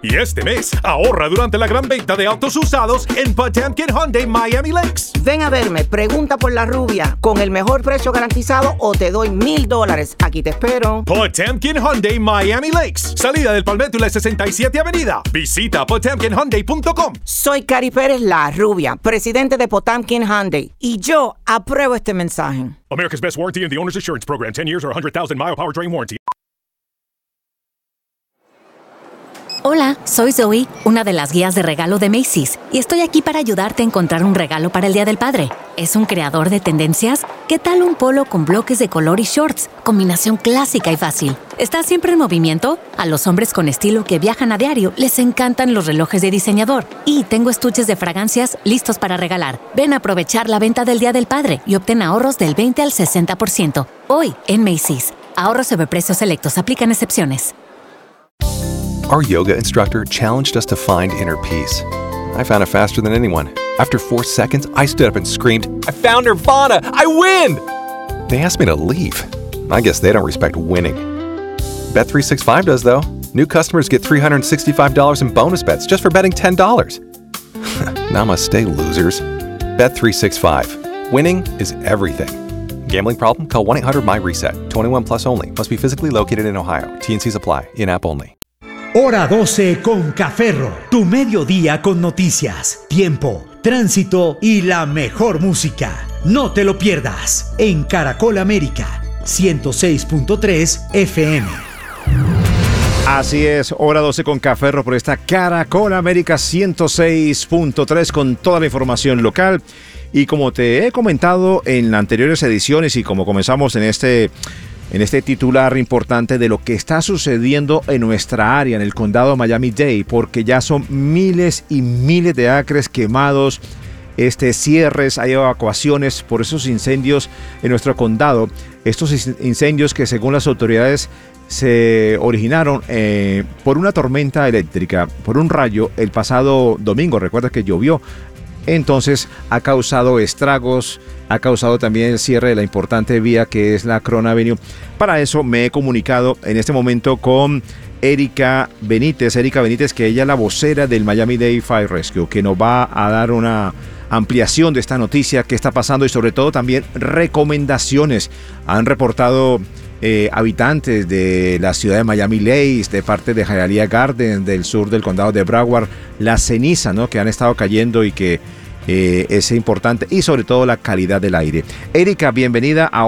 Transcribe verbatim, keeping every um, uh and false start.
Y este mes, ahorra durante la gran venta de autos usados en Potemkin Hyundai Miami Lakes. Ven a verme, pregunta por la rubia. Con el mejor precio garantizado o te doy mil dólares. Aquí te espero. Potemkin Hyundai Miami Lakes. Salida del Palmetto y la sesenta y siete Avenida. Visita potemkin hyundai punto com. Soy Cari Pérez, la rubia, presidente de Potemkin Hyundai. Y yo apruebo este mensaje. America's Best Warranty and the Owner's Assurance Program. ten years or one hundred thousand mile powertrain warranty. Hola, soy Zoe, una de las guías de regalo de Macy's, y estoy aquí para ayudarte a encontrar un regalo para el Día del Padre. ¿Es un creador de tendencias? ¿Qué tal un polo con bloques de color y shorts? Combinación clásica y fácil. ¿Estás siempre en movimiento? A los hombres con estilo que viajan a diario les encantan los relojes de diseñador. Y tengo estuches de fragancias listos para regalar. Ven a aprovechar la venta del Día del Padre y obtén ahorros del veinte al sesenta por ciento. Hoy en Macy's. Ahorros sobre precios selectos. Aplican excepciones. Our yoga instructor challenged us to find inner peace. I found it faster than anyone. After four seconds, I stood up and screamed, "I found Nirvana! I win!" They asked me to leave. I guess they don't respect winning. Bet three sixty-five does, though. New customers get three hundred sixty-five dollars in bonus bets just for betting ten dollars. Namaste, losers. Bet three sixty-five. Winning is everything. Gambling problem? Call one eight hundred my reset. twenty-one plus only. Must be physically located in Ohio. T and C's apply. In-app only. Hora doce con Caferro, tu mediodía con noticias, tiempo, tránsito y la mejor música. No te lo pierdas en Caracol América, ciento seis punto tres F M. Así es, hora doce con Caferro por esta Caracol América ciento seis punto tres con toda la información local. Y como te he comentado en anteriores ediciones y como comenzamos en este... en este titular importante de lo que está sucediendo en nuestra área, en el condado de Miami-Dade, porque ya son miles y miles de acres quemados, este, cierres, hay evacuaciones por esos incendios en nuestro condado. Estos incendios que según las autoridades se originaron eh, por una tormenta eléctrica, por un rayo el pasado domingo. Recuerda que llovió. Entonces ha causado estragos, ha causado también el cierre de la importante vía que es la Crown Avenue. Para eso me he comunicado en este momento con Erika Benítez, Erika Benítez, que ella es la vocera del Miami-Dade Fire Rescue, que nos va a dar una ampliación de esta noticia, qué está pasando y sobre todo también recomendaciones. Han reportado eh, habitantes de la ciudad de Miami-Dade, de parte de Hialeah Gardens, del sur del condado de Broward, la ceniza, ¿no?, que han estado cayendo y que eh, es importante, y sobre todo la calidad del aire. Erika, bienvenida a